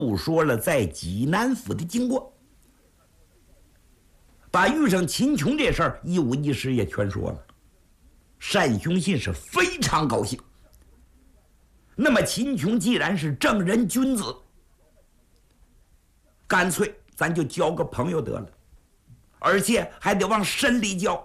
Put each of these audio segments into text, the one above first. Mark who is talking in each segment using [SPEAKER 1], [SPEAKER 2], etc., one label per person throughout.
[SPEAKER 1] 说了在济南府的经过，把遇上秦琼这事儿一五一十也全说了。单雄信是非常高兴。那么秦琼既然是正人君子，干脆咱就交个朋友得了，而且还得往深里交。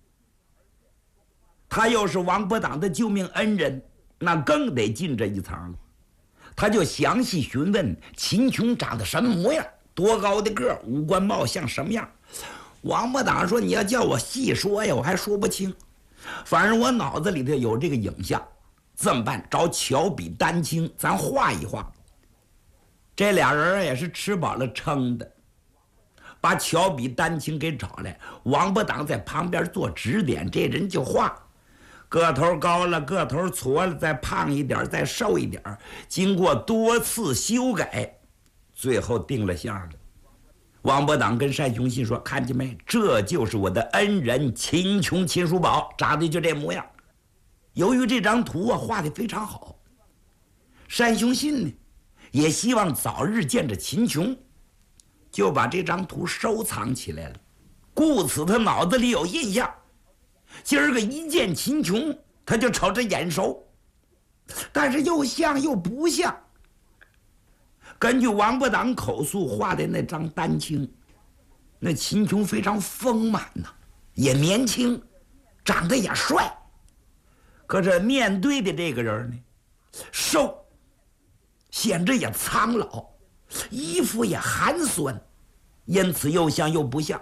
[SPEAKER 1] 他又是王伯党的救命恩人，那更得进这一层了。他就详细询问秦琼长得什么模样，多高的个，五官貌相什么样。王伯党说：“你要叫我细说呀，我还说不清。反正我脑子里头有这个影像。这么办，找巧笔丹青，咱画一画。”这俩人也是吃饱了撑的，把巧笔丹青给找来。王伯党在旁边做指点，这人就画。个头高了，个头矬了，再胖一点，再瘦一点，经过多次修改，最后定了相了。王伯党跟单雄信说：“看见没？这就是我的恩人秦琼秦叔宝，长得就这模样。”由于这张图啊画得非常好，单雄信呢也希望早日见着秦琼，就把这张图收藏起来了。故此他脑子里有印象。今儿个一见秦琼，他就瞅着眼熟，但是又像又不像。根据王伯党口述画的那张丹青，那秦琼非常丰满呐，也年轻，长得也帅。可是面对的这个人呢，瘦，显着也苍老，衣服也寒酸，因此又像又不像。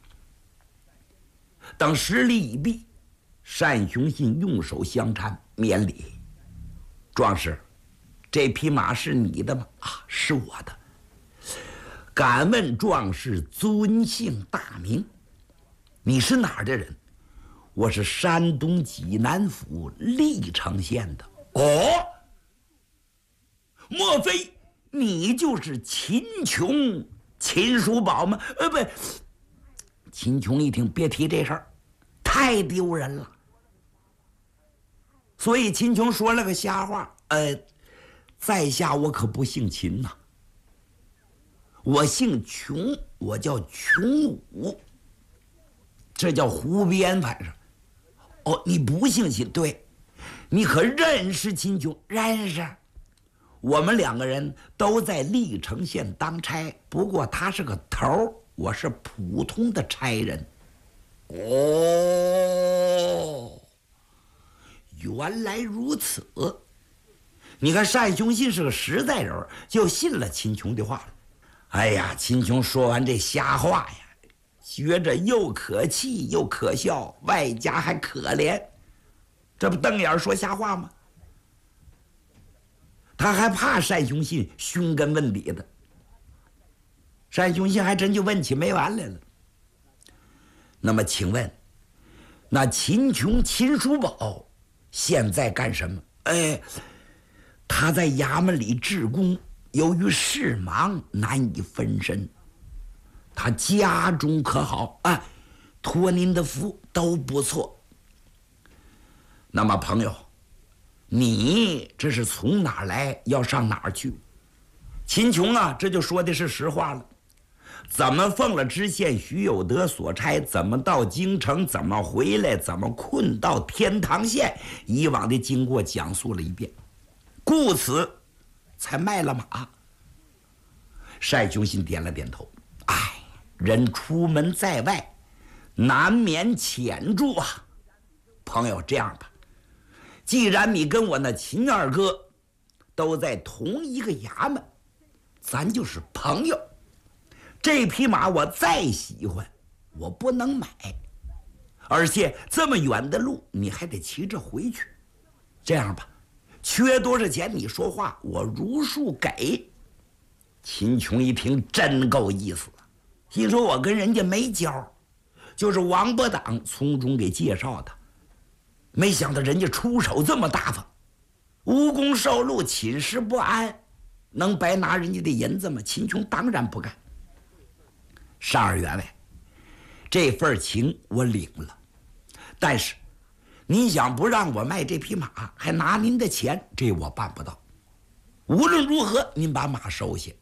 [SPEAKER 1] 等时礼已毕，单雄信用手相搀，免礼：“壮士，这匹马是你的吗？”“啊，是我的。”“敢问壮士尊姓大名？你是哪儿的人？”“我是山东济南府历城县的。”“哦，莫非你就是秦琼秦叔宝吗？”“不。”秦琼一听，别提这事儿，太丢人了。所以秦琼说了个瞎话：“在下我可不姓秦呐，我姓琼，我叫琼武，这叫胡编，反正。”“哦，你不姓秦？对，你可认识秦琼？”“认识，我们两个人都在历城县当差，不过他是个头，我是普通的差人。”“哦，原来如此。”你看单雄信是个实在人，就信了秦琼的话了。哎呀，秦琼说完这瞎话呀，觉着又可气又可笑，外加还可怜，这不瞪眼说瞎话吗？他还怕单雄信寻根问底的。单雄信还真就问起没完来了。那么请问，那秦琼秦叔宝现在干什么？他在衙门里治工，由于事忙难以分身。他家中可好？托您的福，都不错。那么朋友，你这是从哪儿来，要上哪儿去？秦琼啊，这就说的是实话了。怎么奉了知县徐有德所差，怎么到京城，怎么回来，怎么困到天堂县，以往的经过讲述了一遍，故此才卖了马。单雄信点了点头：“人出门在外，难免浅注啊。朋友，这样吧，既然你跟我那秦二哥都在同一个衙门，咱就是朋友。这匹马我再喜欢，我不能买，而且这么远的路你还得骑着回去。这样吧，缺多少钱你说话，我如数给。”秦琼一听，真够意思了，心说我跟人家没交，就是王伯党从中给介绍的，没想到人家出手这么大方，无功受禄，寝食不安，能白拿人家的银子吗？秦琼当然不干。单二员外，这份情我领了，但是您想不让我卖这匹马，还拿您的钱，这我办不到。无论如何，您把马收下，